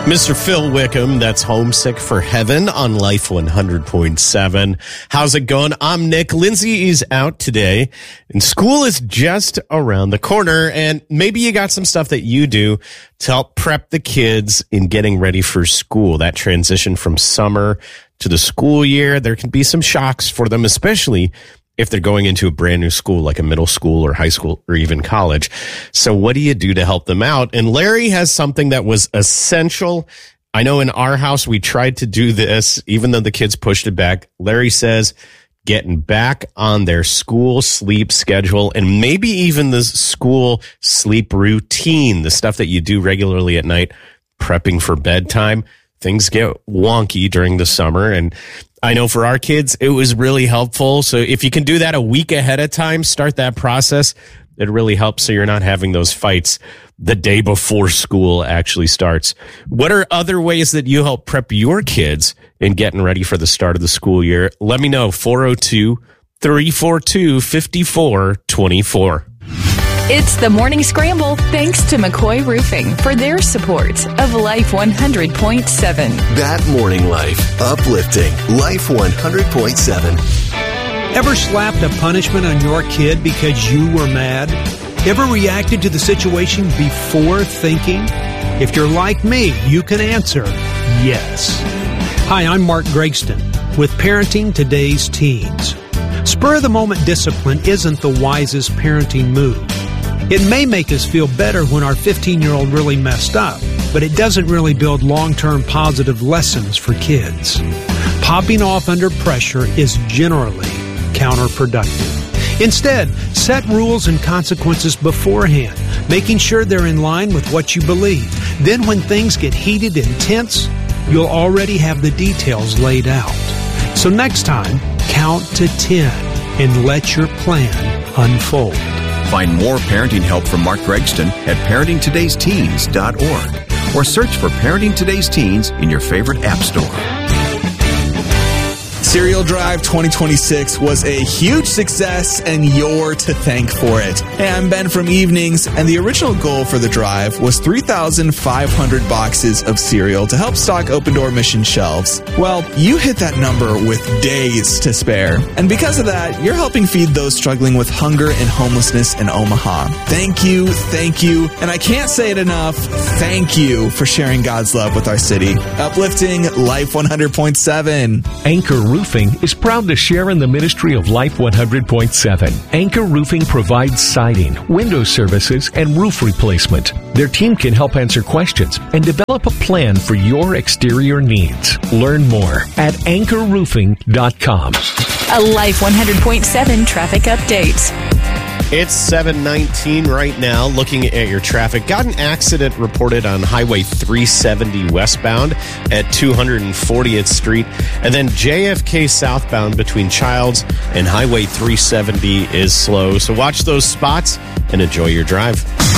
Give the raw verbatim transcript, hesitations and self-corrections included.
Mister Phil Wickham, that's Homesick for Heaven on Life one hundred point seven. How's it going? I'm Nick. Lindsay is out today, and school is just around the corner, and maybe you got some stuff that you do to help prep the kids in getting ready for school. That transition from summer to the school year, there can be some shocks for them, especially if they're going into a brand new school like a middle school or high school or even college. So what do you do to help them out? And Larry has something that was essential. I know in our house, we tried to do this, even though the kids pushed it back. Larry says getting back on their school sleep schedule and maybe even the school sleep routine, the stuff that you do regularly at night, prepping for bedtime. Things get wonky during the summer, and I know for our kids, it was really helpful. So if you can do that a week ahead of time, start that process, it really helps so you're not having those fights the day before school actually starts. What are other ways that you help prep your kids in getting ready for the start of the school year? Let me know, four oh two, three four two, five four two four. It's the Morning Scramble, thanks to McCoy Roofing for their support of Life one hundred point seven. That morning life, uplifting Life one hundred point seven. Ever slapped a punishment on your kid because you were mad? Ever reacted to the situation before thinking? If you're like me, you can answer yes. Hi, I'm Mark Gregston with Parenting Today's Teens. Spur-of-the-moment discipline isn't the wisest parenting move. It may make us feel better when our fifteen-year-old really messed up, but it doesn't really build long-term positive lessons for kids. Popping off under pressure is generally counterproductive. Instead, set rules and consequences beforehand, making sure they're in line with what you believe. Then when things get heated and tense, you'll already have the details laid out. So next time, count to ten and let your plan unfold. Find more parenting help from Mark Gregston at parenting todays teens dot org or search for Parenting Today's Teens in your favorite app store. Cereal Drive twenty twenty-six was a huge success, and you're to thank for it. Hey, I'm Ben from Evenings, and the original goal for the drive was three thousand five hundred boxes of cereal to help stock Open Door Mission shelves. Well, you hit that number with days to spare, and because of that, you're helping feed those struggling with hunger and homelessness in Omaha. Thank you, thank you, and I can't say it enough, thank you for sharing God's love with our city. Uplifting Life one hundred point seven. Anchor Roofing is proud to share in the ministry of Life one hundred point seven. Anchor Roofing provides siding, window services, and roof replacement. Their team can help answer questions and develop a plan for your exterior needs. Learn more at anchor roofing dot com. A Life one hundred point seven traffic update. It's seven nineteen right now. Looking at your traffic, got an accident reported on Highway three seventy westbound at two hundred fortieth Street, and then J F K southbound between Childs and Highway three seventy is slow. So watch those spots and enjoy your drive.